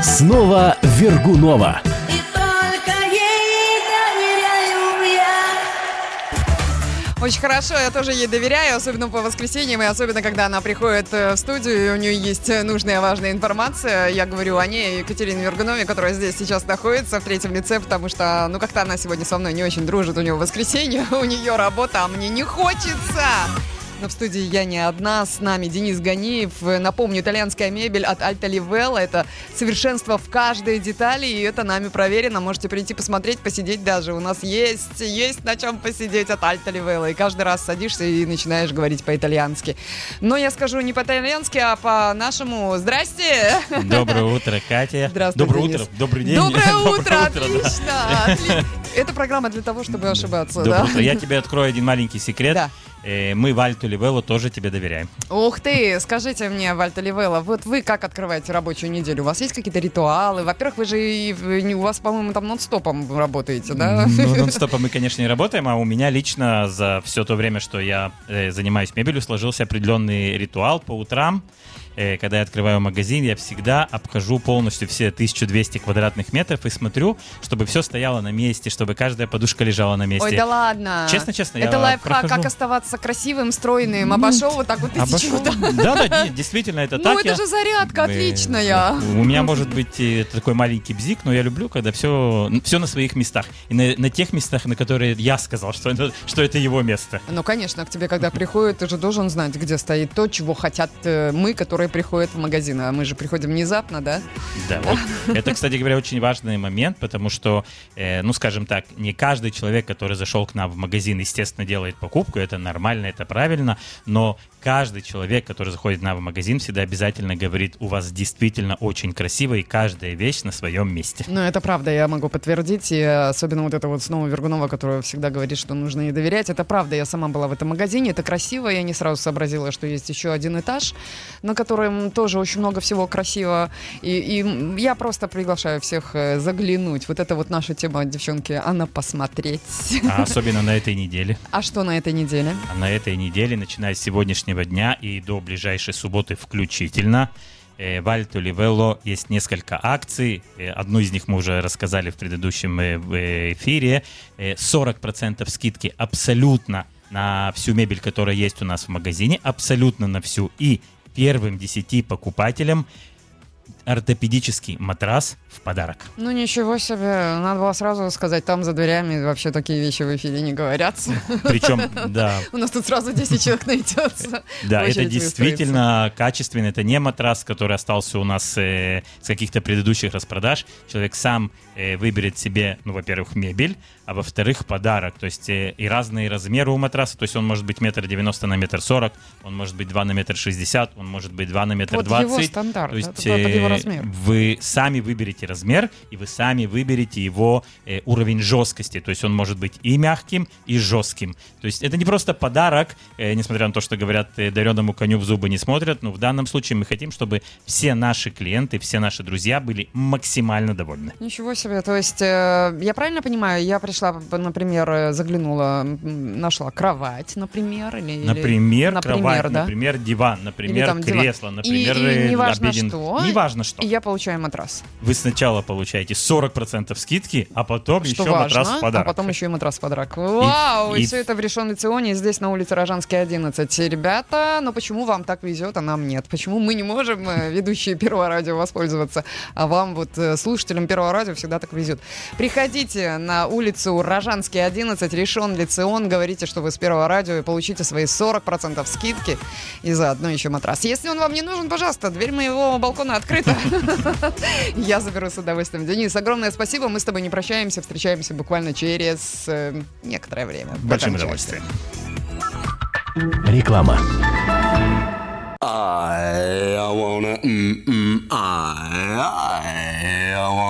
Снова Вергунова. Очень хорошо, я тоже ей доверяю, особенно по воскресеньям, и особенно, когда она приходит в студию, и у нее есть нужная важная информация. Я говорю о ней, Екатерине Вергуновой, которая здесь сейчас находится в третьем лице, потому что, как-то она сегодня со мной не очень дружит, у нее воскресенье, у нее работа, а мне не хочется. Но в студии я не одна, с нами Денис Ганиев. Напомню, итальянская мебель от Alta Livella. Это совершенство в каждой детали, и это нами проверено. Можете прийти посмотреть, посидеть даже. У нас есть на чем посидеть от Alta Livella. И каждый раз садишься и начинаешь говорить по-итальянски. Но я скажу не по-итальянски, а по-нашему. Здрасте! Доброе утро, Катя. Здравствуй, Доброе Денис. утро, добрый день. Доброе утро, отлично! Да. Это программа для того, чтобы ошибаться, Доброе да? утро. Я тебе открою один маленький секрет. Да. Мы в Alta Livella тоже тебе доверяем. Ух ты, скажите мне, в Alta Livella, вот вы как открываете рабочую неделю? У вас есть какие-то ритуалы? Во-первых, вы же у вас, по-моему, там нон-стопом работаете, да? Ну, нон-стопом мы, конечно, не работаем, а у меня лично за все то время, что я занимаюсь мебелью, сложился определенный ритуал по утрам. Когда я открываю магазин, я всегда обхожу полностью все 1200 квадратных метров и смотрю, чтобы все стояло на месте, чтобы каждая подушка лежала на месте. Ой, да ладно. Честно, это я лайфхак, прохожу. как оставаться красивым, стройным. Обошел вот так вот 1000 ударов. Да, действительно, это так. Ну, это же зарядка отличная. У меня может быть такой маленький бзик, но я люблю, когда все на своих местах. И на тех местах, на которые я сказал, что это его место. Ну, конечно, к тебе, когда приходят, ты же должен знать, где стоит то, чего хотят мы, которые приходят в магазин. А мы же приходим внезапно, да? Да, вот. Это, кстати говоря, очень важный момент, потому что, скажем так, не каждый человек, который зашел к нам в магазин, естественно, делает покупку, это нормально, это правильно, но каждый человек, который заходит к нам в магазин, всегда обязательно говорит: у вас действительно очень красиво, и каждая вещь на своем месте. Ну, это правда, я могу подтвердить, и особенно вот это вот снова Вергунова, которая всегда говорит, что нужно ей доверять, это правда, я сама была в этом магазине, это красиво, я не сразу сообразила, что есть еще один этаж, на котором тоже очень много всего красиво, и я просто приглашаю всех заглянуть. Вот это вот наша тема, девчонки, она посмотреть. А особенно на этой неделе. А что на этой неделе? А на этой неделе, начиная с сегодняшнего дня и до ближайшей субботы включительно, в Alta Livella есть несколько акций. Одну из них мы уже рассказали в предыдущем эфире. 40% скидки абсолютно на всю мебель, которая есть у нас в магазине. Абсолютно на всю. И первым 10 покупателям ортопедический матрас в подарок. Ну ничего себе, надо было сразу сказать, там за дверями вообще такие вещи в эфире не говорятся. Причем, да. У нас тут сразу 10 человек найдется. Да, это действительно качественно, это не матрас, который остался у нас с каких-то предыдущих распродаж. Человек сам выберет себе, во-первых, мебель, а во-вторых, подарок. То есть и разные размеры у матраса, то есть он может быть 1,90 на 1,40 м, он может быть 2 на 1,60 м, он может быть 2 на 1,20 м. Вот его стандарт, то есть, под его размер. Вы сами выберете размер, и вы сами выберете его уровень жесткости. То есть он может быть и мягким, и жестким. То есть это не просто подарок, несмотря на то, что говорят, дареному коню в зубы не смотрят, но в данном случае мы хотим, чтобы все наши клиенты, все наши друзья были максимально довольны. Ничего себе, то есть я правильно понимаю, я пришла, например, заглянула, нашла кровать, например, например, кровать, да? например, диван, например, кресло, диван. например, и неважно обеденный. что. Неважно что. И я получаю матрас. Вы сначала получаете 40% скидки, а потом что еще важно, матрас в подарок. А потом еще и матрас в подарок. Вау! И все это в Решон-ле-Ционе, здесь на улице Рожанской, 11. Ребята, но почему вам так везет, а нам нет? Почему мы не можем, ведущие Первого радио, воспользоваться, а вам, вот, слушателям Первого радио, всегда так везет? Приходите на улицу Рожанский, 11, Решон-ле-Цион, говорите, что вы с Первого радио, и получите свои 40% скидки, и заодно еще матрас. Если он вам не нужен, пожалуйста, дверь моего балкона открыта. Я заберу с удовольствием. Денис, огромное спасибо. Мы с тобой не прощаемся, встречаемся буквально через некоторое время. Большим удовольствием. Реклама. I wanna